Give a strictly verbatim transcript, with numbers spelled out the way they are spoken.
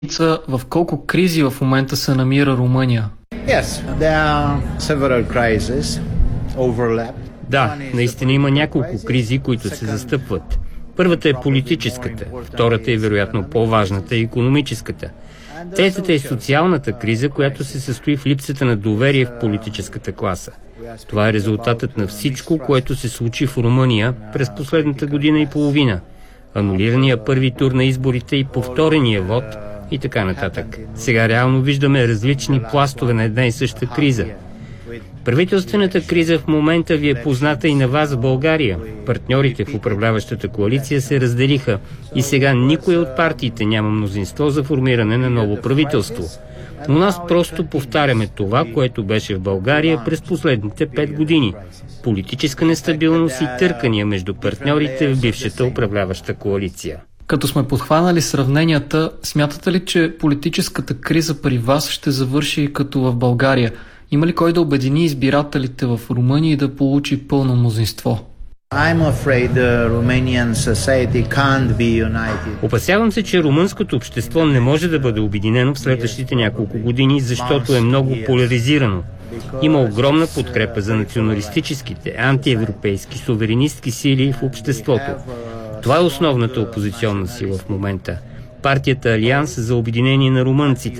В колко кризи в момента се намира Румъния? Yes, there are several crises overlap. Да, наистина има няколко кризи, които се застъпват. Първата е политическата, втората е вероятно по-важната е икономическата. Третата е социалната криза, която се състои в липсата на доверие в политическата класа. Това е резултатът на всичко, което се случи в Румъния през последната година и половина. Анулирания първи тур на изборите и повторения вод и така нататък. Сега реално виждаме различни пластове на една и съща криза. Правителствената криза в момента ви е позната и на вас в България. Партньорите в управляващата коалиция се разделиха и сега никой от партиите няма мнозинство за формиране на ново правителство. У нас просто повтаряме това, което беше в България през последните пет години. Политическа нестабилност и търкания между партньорите в бившата управляваща коалиция. Като сме подхванали сравненията, смятате ли, че политическата криза при вас ще завърши като в България? Има ли кой да обедини избирателите в Румъния и да получи пълно мнозинство? Опасявам се, че румънското общество не може да бъде обединено в следващите няколко години, защото е много поляризирано. Има огромна подкрепа за националистическите, антиевропейски, суверенистки сили в обществото. Това е основната опозиционна сила в момента. Партията Алианс за обединение на румънците.